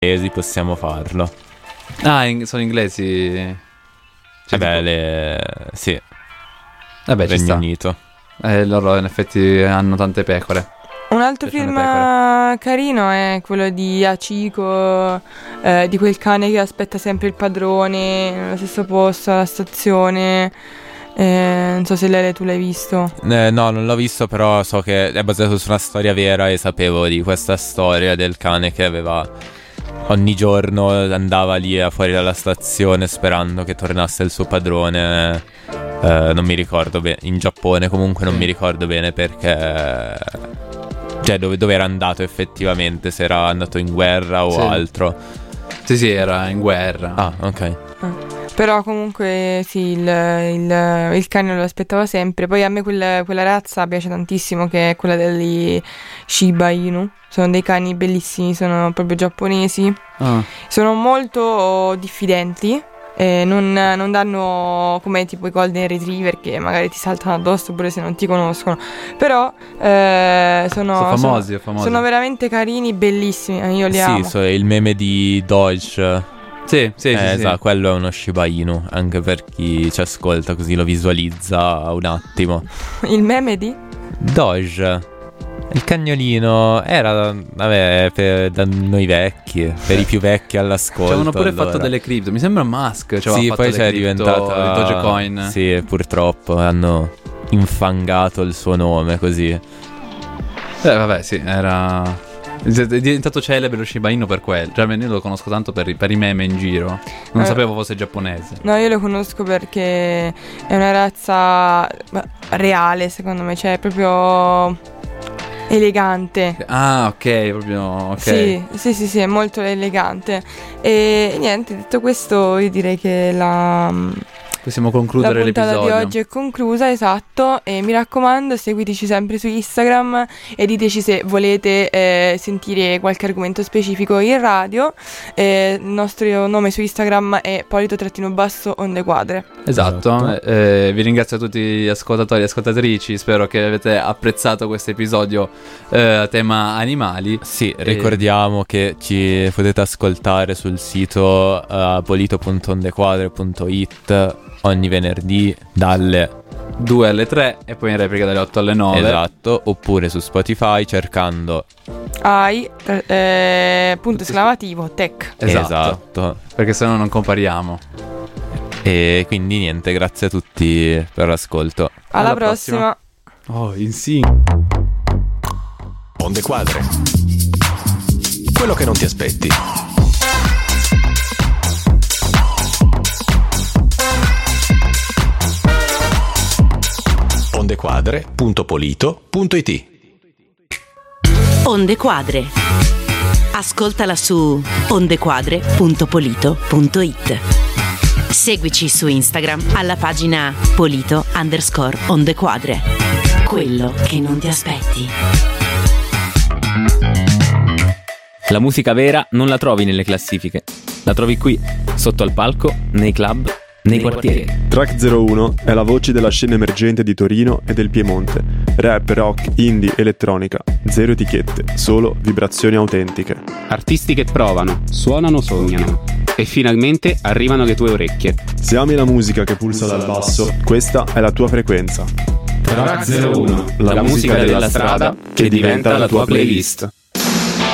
possiamo farlo. Sono inglesi. Sì. Vabbè, ci Regno sta. Unito. Loro in effetti hanno tante pecore. Un altro film carino è quello di Hachiko, di quel cane che aspetta sempre il padrone nello stesso posto alla stazione. Non so se tu l'hai visto. No, non l'ho visto, però so che è basato su una storia vera e sapevo di questa storia del cane che aveva... Ogni giorno andava lì fuori dalla stazione sperando che tornasse il suo padrone. Non mi ricordo bene. In Giappone comunque non mi ricordo bene perché... Cioè dove era andato effettivamente, se era andato in guerra o altro. Sì, era in guerra. Ah, ok. Però comunque sì, il cane lo aspettava sempre. Poi a me quella razza piace tantissimo, che è quella degli Shiba Inu. Sono dei cani bellissimi, sono proprio giapponesi. Sono molto diffidenti. Non danno come tipo i Golden Retriever che magari ti saltano addosso pure se non ti conoscono. Però sono famosi. Sono veramente carini, bellissimi. Io li amo. Sì, il meme di Deutsch. Sì. Esatto, quello è uno Shiba Inu. Anche per chi ci ascolta, così lo visualizza un attimo. Il meme di? Doge. Il cagnolino era, da noi vecchi, per i più vecchi all'ascolto. Ci avevano pure fatto delle cripto. Mi sembra Musk. Sì, poi c'è diventata Dogecoin. Sì, purtroppo hanno infangato il suo nome così. Vabbè, sì, è diventato celebre lo Shiba Inu per quello. Cioè, io lo conosco tanto per i meme in giro. Non sapevo fosse giapponese. No, io lo conosco perché è una razza reale, secondo me. Cioè, è proprio elegante. Ah, ok, proprio ok. Sì, è molto elegante. E niente, detto questo, io direi che possiamo concludere l'episodio. La puntata di oggi è conclusa, esatto. E mi raccomando, seguiteci sempre su Instagram e diteci se volete sentire qualche argomento specifico in radio. Il nostro nome su Instagram è Polito_Onde Quadre. Esatto. Vi ringrazio a tutti gli ascoltatori e ascoltatrici. Spero che avete apprezzato questo episodio a tema animali. Sì, ricordiamo che ci potete ascoltare sul sito polito.ondequadre.it ogni venerdì dalle 2 alle 3 e poi in replica dalle 8 alle 9. Esatto, oppure su Spotify cercando punto esclamativo tech. Esatto. Perché sennò non compariamo. E quindi niente, grazie a tutti per l'ascolto. Alla prossima. In sync. Onde Quadre. Quello che non ti aspetti. ondequadre.polito.it. Onde Quadre. Ascoltala su ondequadre.polito.it. Seguici su Instagram alla pagina Polito_Ondequadre. Quello che non ti aspetti. La musica vera non la trovi nelle classifiche. La trovi qui, sotto al palco, nei club, nei quartieri. Track 01 è la voce della scena emergente di Torino e del Piemonte. Rap, rock, indie, elettronica. Zero etichette, solo vibrazioni autentiche. Artisti che provano, suonano, sognano e finalmente arrivano alle tue orecchie. Se ami la musica che pulsa dal basso, questa è la tua frequenza. Track 01, la musica della strada che diventa la tua playlist.